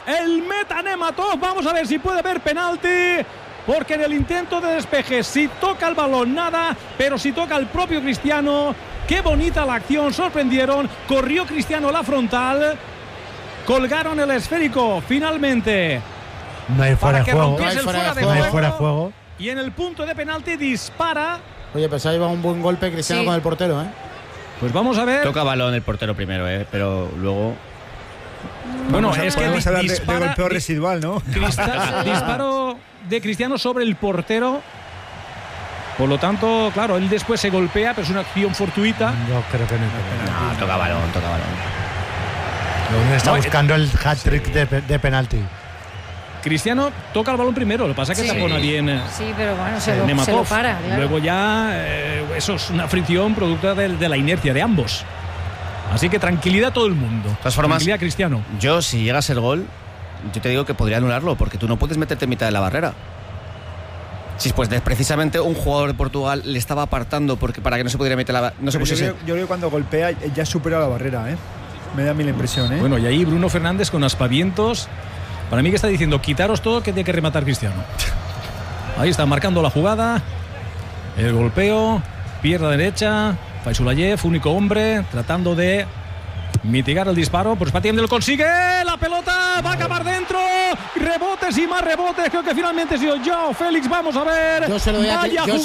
el meta Nematov. Vamos a ver si puede haber penalti, porque en el intento de despeje, si toca el balón, nada, pero si toca el propio Cristiano, qué bonita la acción, sorprendieron, corrió Cristiano la frontal, colgaron el esférico, finalmente. No hay fuera de juego. No hay fuera de juego. Y en el punto de penalti dispara. Oye, pues ahí va un buen golpe Cristiano con el portero, ¿eh? Pues vamos a ver. Toca balón el portero primero, pero luego... Bueno, es que podemos hablar dispara, de golpeo residual, ¿no? Disparo de Cristiano sobre el portero. Por lo tanto, claro, él después se golpea, pero es una acción fortuita. Yo creo que no. No, toca balón. Está buscando el hat-trick de penalti. Cristiano toca el balón primero, lo que pasa es que tapona bien. Sí, pero bueno, se lo para. Claro. Luego ya eso es una fricción producto de la inercia de ambos. Así que tranquilidad a todo el mundo. De todas formas, tranquilidad, Cristiano. Yo, si llegas el gol, yo te digo que podría anularlo, porque tú no puedes meterte en mitad de la barrera. Sí, pues precisamente un jugador de Portugal le estaba apartando para que no se pudiera meter no se pusiese. Yo creo que cuando golpea ya supera la barrera, ¿eh? Me da a mí la impresión, ¿eh? Bueno, y ahí Bruno Fernández con aspavientos. Para mí que está diciendo, quitaros todo, que tiene que rematar Cristiano. Ahí está marcando la jugada. El golpeo. Pierna derecha. Faisulayev, único hombre, tratando de mitigar el disparo. Pues prácticamente lo consigue. La pelota va a acabar dentro. Rebotes y más rebotes. Creo que finalmente ha sido Joao Félix. Vamos a ver. Yo se lo doy a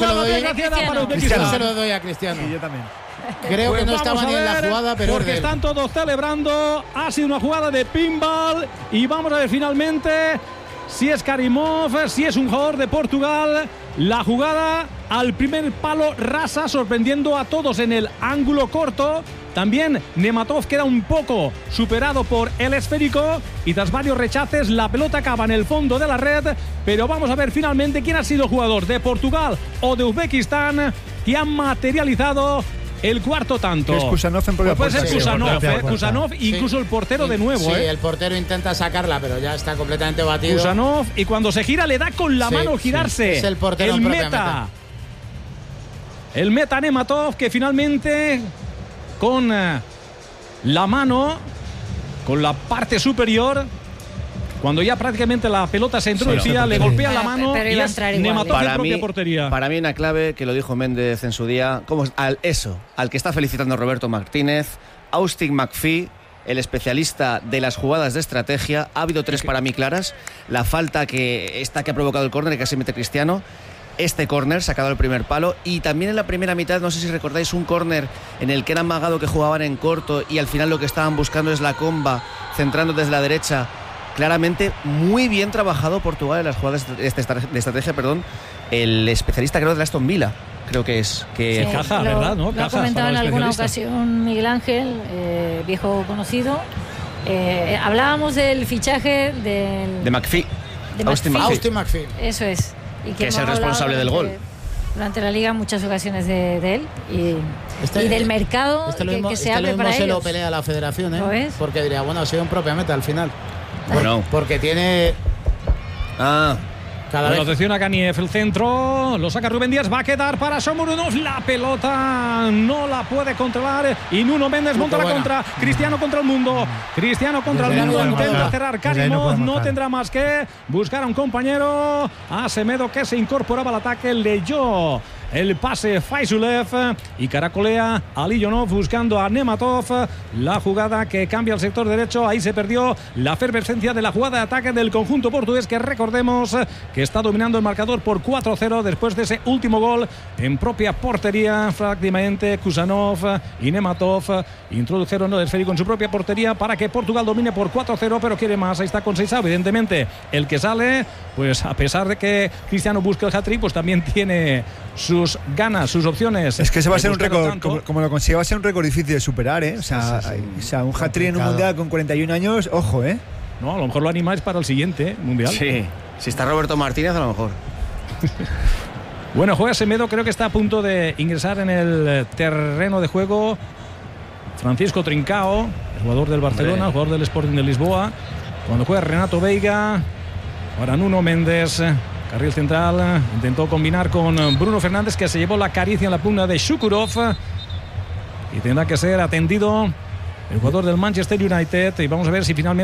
Cristiano. Sí, yo también. Creo que no estaba ni en la jugada, pero porque están todos celebrando. Ha sido una jugada de pinball. Y vamos a ver finalmente si es Karimov, si es un jugador de Portugal. La jugada al primer palo rasa, sorprendiendo a todos en el ángulo corto. También Nematov queda un poco superado por el esférico y tras varios rechaces la pelota acaba en el fondo de la red. Pero vamos a ver finalmente quién ha sido el jugador de Portugal o de Uzbekistán que ha materializado el cuarto tanto. Que es Kusanov en propia puede ser puerta. Kusanov, incluso el portero de nuevo. Sí, el portero intenta sacarla, pero ya está completamente batido. Kusanov, y cuando se gira le da con la mano al girarse. Es el portero en propia meta. El meta Nematov, que finalmente con la mano, con la parte superior, cuando ya prácticamente la pelota se introducía, le golpea la mano y es Nematov en propia portería. Para mí una clave, que lo dijo Méndez en su día, al que está felicitando Roberto Martínez, Austin McPhee, el especialista de las jugadas de estrategia. Ha habido 3 para mí claras. La falta que ha provocado el córner, que casi mete Cristiano. Este córner sacado al primer palo, y también en la primera mitad, no sé si recordáis, un córner en el que era amagado, que jugaban en corto y al final lo que estaban buscando es la comba, centrando desde la derecha. Claramente muy bien trabajado Portugal en las jugadas de estrategia, el especialista creo de Aston Villa, creo que es que Caja, ¿verdad? ¿No? Lo ha comentado en alguna ocasión Miguel Ángel, viejo conocido. Hablábamos del fichaje de McPhee, Austin McPhee. Eso es. Y que es el responsable del gol. Durante la liga muchas ocasiones de él y del mercado que se abre para ellos. Se lo pelea la federación, ¿eh? ¿Lo ves? Porque diría, bueno, ha sido en propia meta al final. Bueno. Porque tiene... Cada vez. Atención a Ganiev, el centro, lo saca Rubén Díaz, va a quedar para Somorunov, la pelota no la puede controlar y Nuno Méndez monta la contra. Cristiano contra el mundo, Cristiano contra el mundo, intenta cerrar Karimov, no tendrá más que buscar a un compañero, a Semedo, que se incorporaba al ataque, leyó el pase Faisulev y caracolea a Lillonov buscando a Nematov. La jugada que cambia al sector derecho, ahí se perdió la efervescencia de la jugada de ataque del conjunto portugués, que recordemos que está dominando el marcador por 4-0 después de ese último gol en propia portería. Prácticamente Kusanov y Nematov introdujeron el esférico en su propia portería para que Portugal domine por 4-0, pero quiere más. Ahí está Conceição, evidentemente el que sale, pues a pesar de que Cristiano busca el hat-trick, pues también tiene sus ganas, sus opciones. Es que ese va a ser un récord, como lo consiga, va a ser un récord difícil de superar, ¿eh? O sea, un hat-trick en un mundial con 41 años, ojo, ¿eh? No, a lo mejor lo animáis para el siguiente mundial. Sí, si está Roberto Martínez, a lo mejor. Bueno, juega Semedo, creo que está a punto de ingresar en el terreno de juego. Francisco Trincao, el jugador del Barcelona, el jugador del Sporting de Lisboa. Cuando juega Renato Veiga, ahora Nuno Méndez, carril central, intentó combinar con Bruno Fernández, que se llevó la caricia en la pugna de Shukurov y tendrá que ser atendido el jugador del Manchester United, y vamos a ver si finalmente